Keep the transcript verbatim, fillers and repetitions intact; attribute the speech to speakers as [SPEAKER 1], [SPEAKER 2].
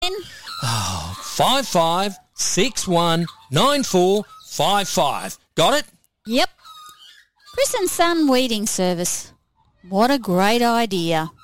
[SPEAKER 1] Oh, five five six one nine four five five. Got it?
[SPEAKER 2] Yep. Chris and Son Weeding Service. What a great idea.